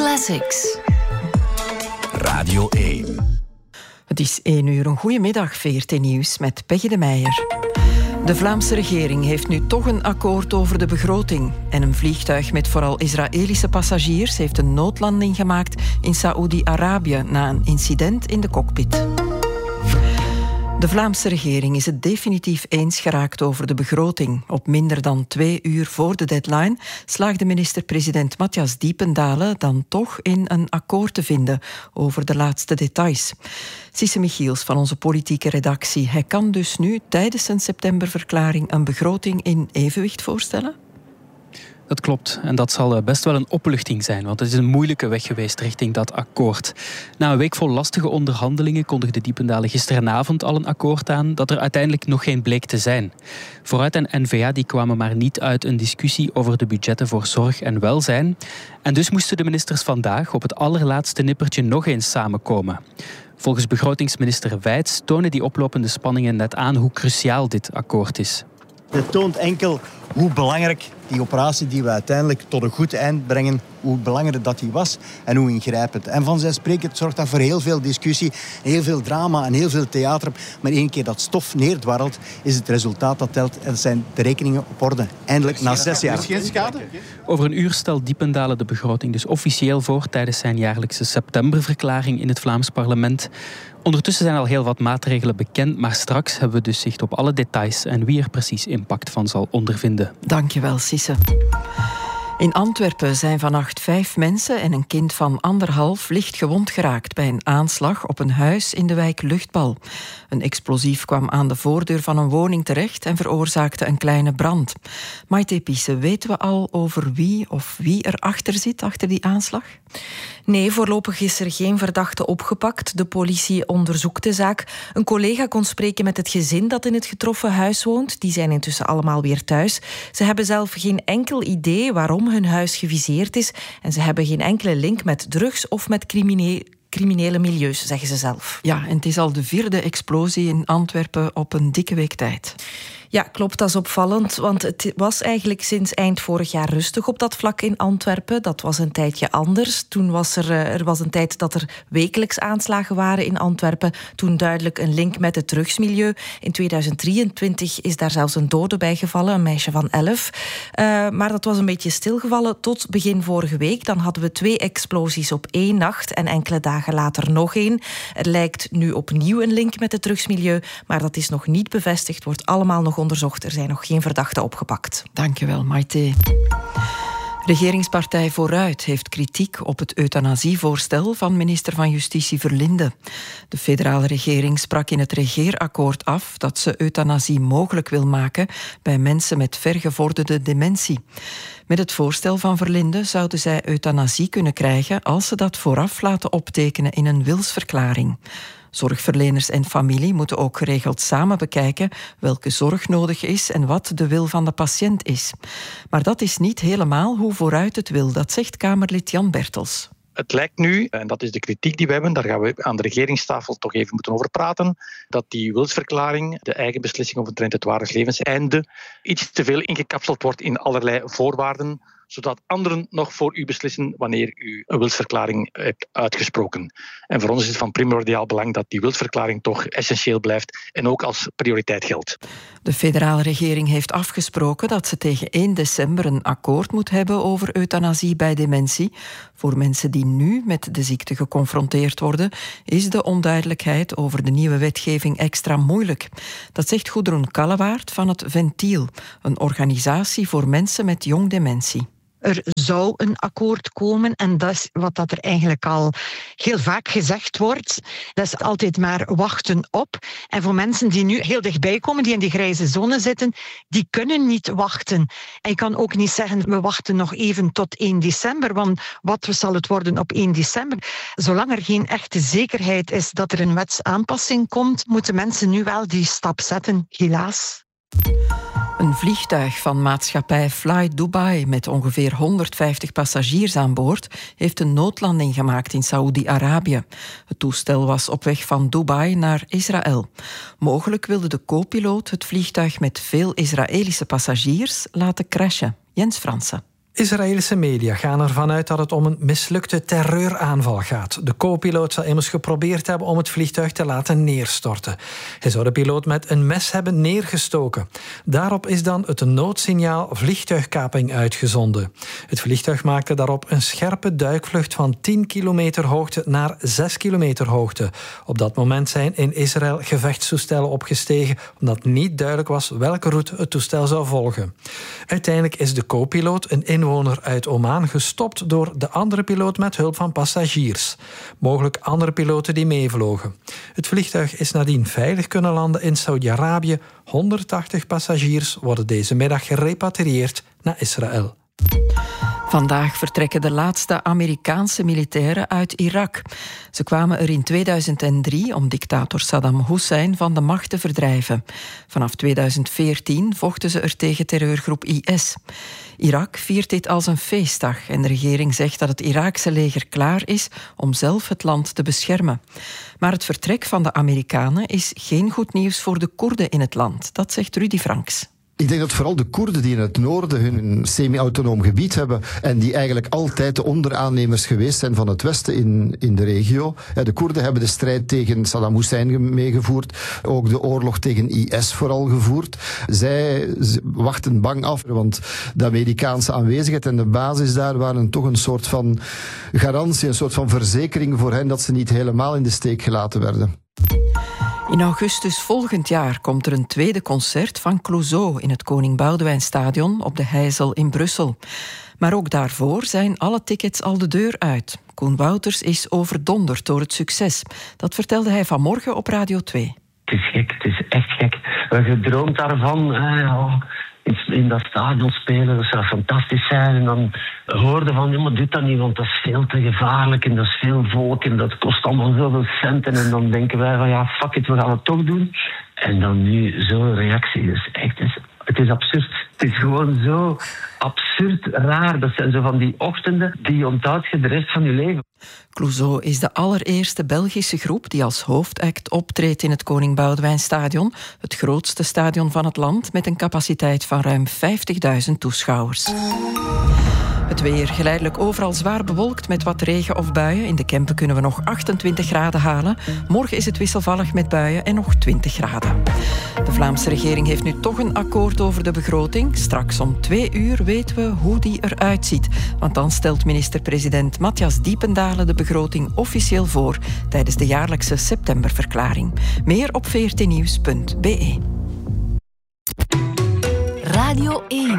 Classics. Radio 1. Het is 1 uur. Een goedemiddag, VRT Nieuws met Peggy de Meijer. De Vlaamse regering heeft nu toch een akkoord over de begroting. En een vliegtuig met vooral Israëlische passagiers heeft een noodlanding gemaakt in Saoedi-Arabië na een incident in de cockpit. De Vlaamse regering is het definitief eens geraakt over de begroting. Op minder dan 2 uur voor de deadline slaagde minister-president Matthias Diependalen dan toch in een akkoord te vinden over de laatste details. Sisse Michiels van onze politieke redactie. Hij kan dus nu tijdens zijn septemberverklaring een begroting in evenwicht voorstellen? Dat klopt. En dat zal best wel een opluchting zijn, want het is een moeilijke weg geweest richting dat akkoord. Na een week vol lastige onderhandelingen kondigde Diependalen gisteravond al een akkoord aan dat er uiteindelijk nog geen bleek te zijn. Vooruit en N-VA die kwamen maar niet uit een discussie over de budgetten voor zorg en welzijn. En dus moesten de ministers vandaag op het allerlaatste nippertje nog eens samenkomen. Volgens begrotingsminister Wijts tonen die oplopende spanningen net aan hoe cruciaal dit akkoord is. Het toont enkel hoe belangrijk die operatie die we uiteindelijk tot een goed eind brengen, hoe belangrijk dat die was en hoe ingrijpend. En vanzelfsprekend zorgt dat voor heel veel discussie, heel veel drama en heel veel theater. Maar één keer dat stof neerdwarrelt, is het resultaat dat telt. En zijn de rekeningen op orde. Eindelijk na 6 jaar. Is geen schade? Over een uur stelt Diependalen de begroting dus officieel voor tijdens zijn jaarlijkse septemberverklaring in het Vlaams parlement. Ondertussen zijn al heel wat maatregelen bekend, maar straks hebben we dus zicht op alle details en wie er precies impact van zal ondervinden. Dankjewel, Sisse. In Antwerpen zijn vannacht 5 mensen en een kind van 1,5 licht gewond geraakt bij een aanslag op een huis in de wijk Luchtbal. Een explosief kwam aan de voordeur van een woning terecht en veroorzaakte een kleine brand. Maite Pisse, weten we al over wie of wie erachter zit, achter die aanslag? Nee, voorlopig is er geen verdachte opgepakt. De politie onderzoekt de zaak. Een collega kon spreken met het gezin dat in het getroffen huis woont. Die zijn intussen allemaal weer thuis. Ze hebben zelf geen enkel idee waarom hun huis geviseerd is. En ze hebben geen enkele link met drugs of met criminele milieus, zeggen ze zelf. Ja, en het is al de 4e explosie in Antwerpen op een dikke week tijd. Ja, klopt, dat is opvallend, want het was eigenlijk sinds eind vorig jaar rustig op dat vlak in Antwerpen. Dat was een tijdje anders. Toen was er was een tijd dat er wekelijks aanslagen waren in Antwerpen. Toen duidelijk een link met het drugsmilieu. In 2023 is daar zelfs een dode bij gevallen, een meisje van 11. Maar dat was een beetje stilgevallen tot begin vorige week. Dan hadden we 2 explosies op 1 nacht en enkele dagen later nog 1. Er lijkt nu opnieuw een link met het drugsmilieu, maar dat is nog niet bevestigd, wordt allemaal nog onderzocht. Er zijn nog geen verdachten opgepakt. Dankjewel, Maite. Regeringspartij Vooruit heeft kritiek op het euthanasievoorstel van minister van Justitie Verlinde. De federale regering sprak in het regeerakkoord af dat ze euthanasie mogelijk wil maken bij mensen met vergevorderde dementie. Met het voorstel van Verlinde zouden zij euthanasie kunnen krijgen als ze dat vooraf laten optekenen in een wilsverklaring. Zorgverleners en familie moeten ook geregeld samen bekijken welke zorg nodig is en wat de wil van de patiënt is. Maar dat is niet helemaal hoe Vooruit het wil, dat zegt Kamerlid Jan Bertels. Het lijkt nu, en dat is de kritiek die we hebben, daar gaan we aan de regeringstafel toch even moeten over praten, dat die wilsverklaring, de eigen beslissing over het wetwaardig levenseinde, iets te veel ingekapseld wordt in allerlei voorwaarden, zodat anderen nog voor u beslissen wanneer u een wilsverklaring hebt uitgesproken. En voor ons is het van primordiaal belang dat die wilsverklaring toch essentieel blijft en ook als prioriteit geldt. De federale regering heeft afgesproken dat ze tegen 1 december een akkoord moet hebben over euthanasie bij dementie. Voor mensen die nu met de ziekte geconfronteerd worden, is de onduidelijkheid over de nieuwe wetgeving extra moeilijk. Dat zegt Gudrun Kallewaard van het Ventiel, een organisatie voor mensen met jong dementie. Er zou een akkoord komen en dat is wat dat er eigenlijk al heel vaak gezegd wordt. Dat is altijd maar wachten op. En voor mensen die nu heel dichtbij komen, die in die grijze zone zitten, die kunnen niet wachten. En je kan ook niet zeggen, we wachten nog even tot 1 december, want wat zal het worden op 1 december? Zolang er geen echte zekerheid is dat er een wetsaanpassing komt, moeten mensen nu wel die stap zetten, helaas. Een vliegtuig van maatschappij Fly Dubai met ongeveer 150 passagiers aan boord heeft een noodlanding gemaakt in Saoedi-Arabië. Het toestel was op weg van Dubai naar Israël. Mogelijk wilde de co-piloot het vliegtuig met veel Israëlische passagiers laten crashen. Jens Fransen. Israëlische media gaan ervan uit dat het om een mislukte terreuraanval gaat. De co-piloot zou immers geprobeerd hebben om het vliegtuig te laten neerstorten. Hij zou de piloot met een mes hebben neergestoken. Daarop is dan het noodsignaal vliegtuigkaping uitgezonden. Het vliegtuig maakte daarop een scherpe duikvlucht van 10 kilometer hoogte naar 6 kilometer hoogte. Op dat moment zijn in Israël gevechtstoestellen opgestegen, omdat niet duidelijk was welke route het toestel zou volgen. Uiteindelijk is de co-piloot, een inwoner uit Oman, gestopt door de andere piloot met hulp van passagiers. Mogelijk andere piloten die meevlogen. Het vliegtuig is nadien veilig kunnen landen in Saudi-Arabië. 180 passagiers worden deze middag gerepatrieerd naar Israël. Vandaag vertrekken de laatste Amerikaanse militairen uit Irak. Ze kwamen er in 2003 om dictator Saddam Hussein van de macht te verdrijven. Vanaf 2014 vochten ze er tegen terreurgroep IS. Irak viert dit als een feestdag en de regering zegt dat het Iraakse leger klaar is om zelf het land te beschermen. Maar het vertrek van de Amerikanen is geen goed nieuws voor de Koerden in het land. Dat zegt Rudy Franks. Ik denk dat vooral de Koerden die in het noorden hun semi-autonoom gebied hebben en die eigenlijk altijd de onderaannemers geweest zijn van het Westen in de regio. De Koerden hebben de strijd tegen Saddam Hussein meegevoerd, ook de oorlog tegen IS vooral gevoerd. Zij wachten bang af, want de Amerikaanse aanwezigheid en de basis daar waren toch een soort van garantie, een soort van verzekering voor hen dat ze niet helemaal in de steek gelaten werden. In augustus volgend jaar komt er een tweede concert van Clouseau in het Koning Boudewijnstadion op de Heijzel in Brussel. Maar ook daarvoor zijn alle tickets al de deur uit. Koen Wouters is overdonderd door het succes. Dat vertelde hij vanmorgen op Radio 2. Het is gek, het is echt gek. We gedroomd daarvan, in dat stadion spelen, dat zou fantastisch zijn. En dan hoorde van, ja, maar doe dat niet, want dat is veel te gevaarlijk en dat is veel volk en dat kost allemaal zoveel centen. En dan denken wij van, ja, fuck it, we gaan het toch doen. En dan nu zo'n reactie, dus echt, het is absurd. Het is gewoon zo absurd raar. Dat zijn zo van die ochtenden die je onthoudt je de rest van je leven. Clouseau is de allereerste Belgische groep die als hoofdact optreedt in het Koning Boudewijnstadion, het grootste stadion van het land met een capaciteit van ruim 50.000 toeschouwers. Het weer geleidelijk overal zwaar bewolkt met wat regen of buien. In de Kempen kunnen we nog 28 graden halen. Morgen is het wisselvallig met buien en nog 20 graden. De Vlaamse regering heeft nu toch een akkoord over de begroting. Straks om 2 uur weten we hoe die eruit ziet. Want dan stelt minister-president Matthias Diependalen de begroting officieel voor tijdens de jaarlijkse septemberverklaring. Meer op 14nieuws.be. Radio 1.